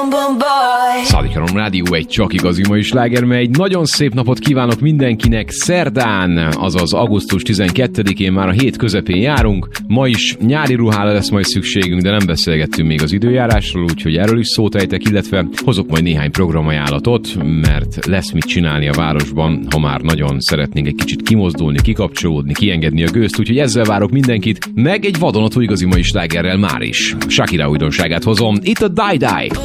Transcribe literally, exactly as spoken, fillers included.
Szádikarom Rádió, egy csak igazi mai sláger, mely egy nagyon szép napot kívánok mindenkinek. Szerdán, azaz augusztus tizenkettedikén már a hét közepén járunk. Ma is nyári ruhára lesz majd szükségünk, de nem beszélgettünk még az időjárásról, úgyhogy erről is szót ejtek, illetve hozok majd néhány programajánlatot, mert lesz mit csinálni a városban, ha már nagyon szeretnénk egy kicsit kimozdulni, kikapcsolódni, kiengedni a gőzt, úgyhogy ezzel várok mindenkit, meg egy vadonatúj igazi mai slágerrel már is. Shakira újdonságát hozom, itt a Die Die.